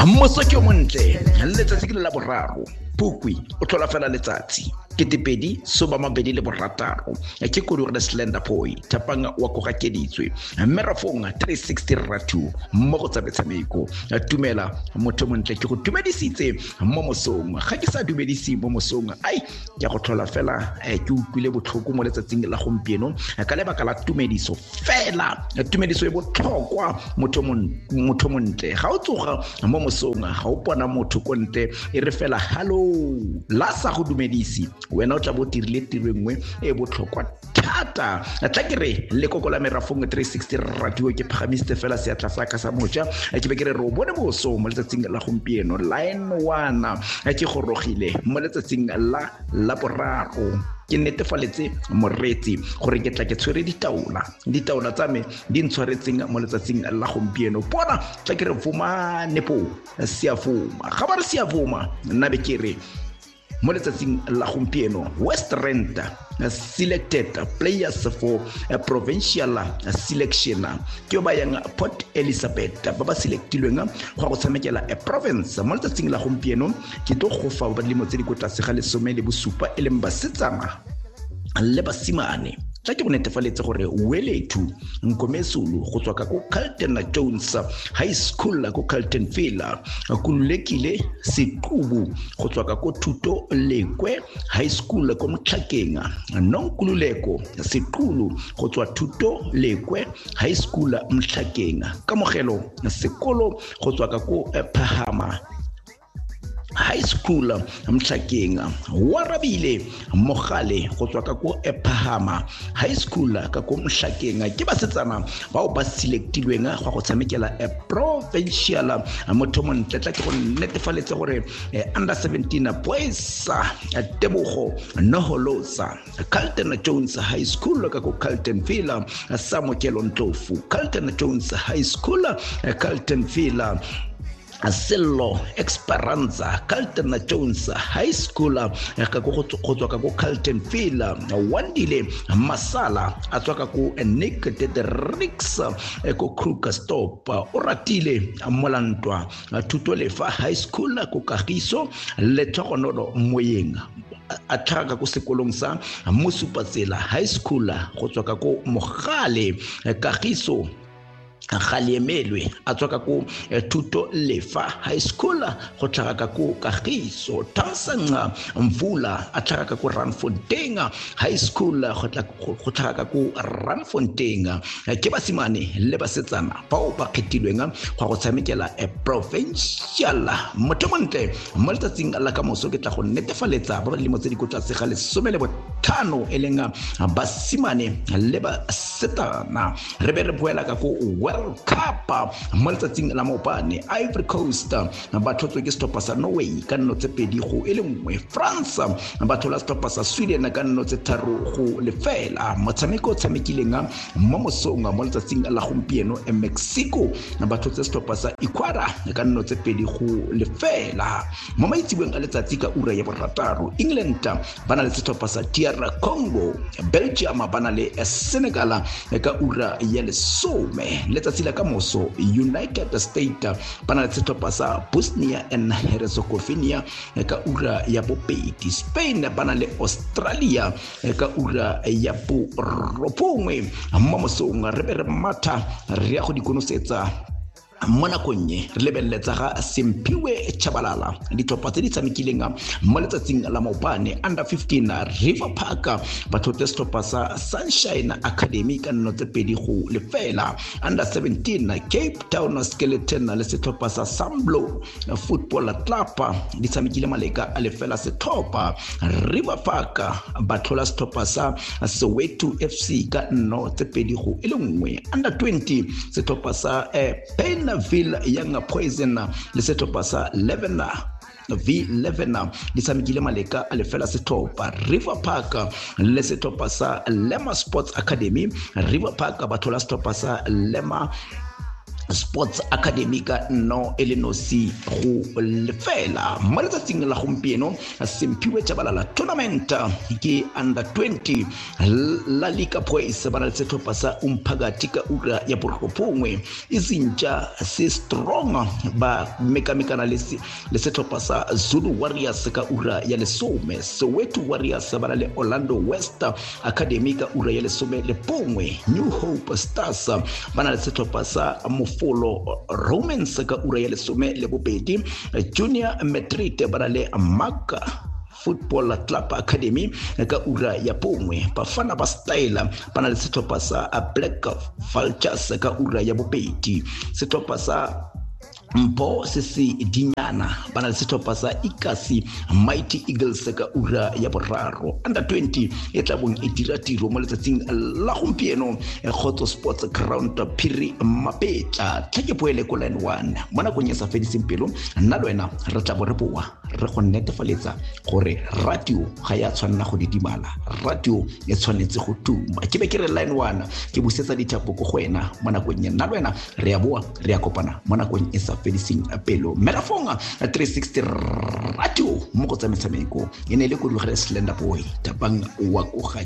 Mosaki o montle letsatsi ke la boraro Phukwi o tlhola fela letsatsi ketepedi soba mabedi le borataro ke kodu re slender poi tapanga wa go gakeditswe mmerafong 360 ratu mo go tsa betsameko tumela motho montle ke go tumedisitse mo mosong ga ke sa dumedisi mo mosong ai ke go tlhola fela ke utlwile botlhoko mo letsatsing la gompieno ka lebaka la tumediso fela tumediso e botlhokwa motho montle ga o tsoga mo mosong ga o bona motho kontle e re fela hallo la sa go dumedisi wena o tla bo tirile tiro nngwe e botlhokwa thata tla ke re le kokola merafong 360 radio ke phagamiste fela se atla sa ka sa moja ke be ke re ro bone boso mo letsatsing la gompieno line 1 ke gorogile mo letsatsing la boraro ke netefaletse moretsi gore ke tla ke tshwere ditaola tsa me di ntshwaretseng mo letsatsing la gompieno bona tla ke re vuma nepo siafuma ga ba re siafuma nna be ke re mo letsatsing la gompieno West Rand selected players for a provincial selection ke ba yang Port Elizabeth ba ba selectilweng go go tshamekela a province mo letsatsing la gompieno ke to go fa ba dilemo tse di kotase ga lesome le bosupa e leng basetsana le basimane tla ke bonetefaletse gore welethu Nkomesulu go tswa ka go Carlton Jones High School go Carltonville kulekile Sequbu go tswa ka go Thuto Lekwe High School ko Mtlhakeng Nonkululeko Sequlu go tswa Thuto Lekwe High School Mtlhakeng kamogelo sekolo go tswa ka go Phahama High School Mtlhakeng Warabile Mogale go tswa ka go Phahama High School ka go Mtlhakeng ke basetsana bao ba selectilweng go go tshamekela a provincial mothomon tletla ke go netefaletse gore under 17 boys Tebogo Noholosa Carlton Jones High School ka go Carltonville Samokelo Ndlovu Carlton Jones High School Carltonville Asello Esperanza Carlton Jones High School ka go tswa ka go Carltonville Wandile Masala a tswa ka go Nick Dedrix ko Krugerstop o ratile Molantwa Thuto Lefa High School ko Kagiso le Thogonolo Moyeng a tlhaga go sekolong sa Mosupatsela High School go tswa ka go Mogale Kagiso Galiemelwe a tswa ka go Thuto Lefa High School go tlhaga ka go Kagiso Thamsanqa Mvula a tlhaga ka go Randfontein High School go tlhaga ka go Randfontein ke basimane le basetsana bao ba kgetilweng go go tshamekela a provincial motomontle mo letsatsing la ka moso ke tla go netefaletsa ba le mo tse di kotlatse ga lesome le botlhano e leng basimane le basetana re be re boela ka go World Cup mo letsatsing la maopane Ivory Coast ba thotswe ke stoppa sa Norway ka nno tse pedi go e le nngwe France ba thola stoppa sa Sweden ka nno tse tharo go lefela motshameko tshamekileng mo mosong mo letsatsing la gompieno Mexico ba thotse stoppa sa Ecuador ka nno tse pedi go lefela mo maitsibeng a letsatsi ka ura ya borataro England ba na le stoppa sa DR Congo Belgium ba na le Senegal ka ura ya lesome letsatsi la kamoso United States ba na le stoppa sa Bosnia and Herzegovina ka ura ya bobedi Spain ba na le Australia ka ura ya borobongwe mo mosong re be re matha re ya go dikonosetsa mona konye re lebelletsa ga Sempiwe Chabalala dithopa tse di tshamekileng mo letsatsing la maopane under 15 River Park ba thote stoppa sa Sunshine Academy ka nno tse pedi go lefela under 17 Cape Town Skeleton le sethopa sa Samblo Football Club di tshamekile maleka a lefela sethopa River Park ba thola stoppa sa Soweto FC ka nno tse pedi go e le nngwe under 20 sethopa sa Ville Young Poison le sethopa sa 11 V11 di tshamekile maleka a lefela sethopa River Park le sethopa sa Lema Sports Academy River Park ba thola sethopa sa Lema Sports Academica no elinosi go lefela mo letsatsing la gompieno Sempiwe Chabalala tournament ke under 20 La Liga Boys ba le setlhopha sa Umphakathi ka ura ya borobongwe izintsha se strong ba mekamekana le setlhopha sa Zulu Warriors ka ura ya lesome Soweto Warriors ba le Orlando West Academy ka ura ya lesome le bongwe New Hope Stars ba le setlhopha sa Follow Romans ka ura ya lesome le bobedi Junior Madrid ba le Maka Football Club Academy ka ura ya bongwe Bafana ba Style ba le setlhopha sa Black Vultures ka ura ya bobedi setlhopha sa Mpo sisi Dinyana ba le setlhopha sa Ikasi Mighty Eagles ka ura ya boraro under 20 e tlabong e dira tiro mo letsatsing la gompieno Khotso Sports Ground Phiri Mapetla tlhake poele ko line 1 mona go nyesa fediseng pelo nna le wena re tla bo re boa re go netefaletsa gore radio ga ya tshwanela go didimala radio e tshwanetse go tuma ke be ke re line 1 ke busetsa dithapo go wena mona go nya nna le wena re ya boa re ya kopana mona go nyesa fediseng pelo Merafonga 360 radio mo go tsa metshameko ene le go dulogela Slender Boy tapang wa go